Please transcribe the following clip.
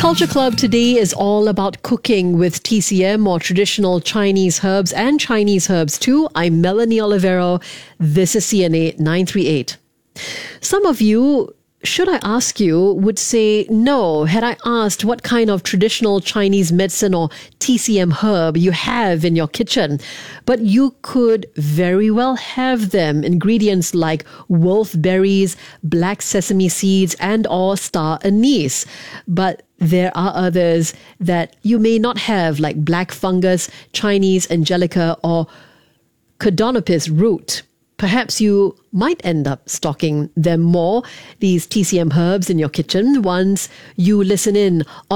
Culture Club today is all about cooking with TCM or traditional Chinese herbs and Chinese herbs too. I'm Melanie Olivero. This is CNA 938. Some of you, should I ask you, would say no had I asked what kind of traditional Chinese medicine or TCM herb you have in your kitchen. But you could very well have them. Ingredients like wolf berries, black sesame seeds, and or star anise. But there are others that you may not have, like black fungus, Chinese angelica, or Codonopis root. Perhaps you might end up stocking them more, these TCM herbs in your kitchen, once you listen in on